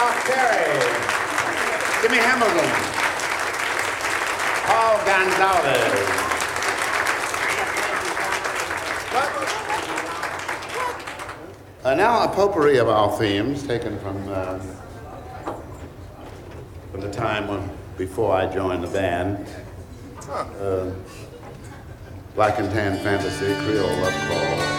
Ralph Terry, Jimmy Hamilton, Paul Gonzalez. Now a potpourri of our themes taken from the time before I joined the band. Black and Tan Fantasy, Creole Love Call.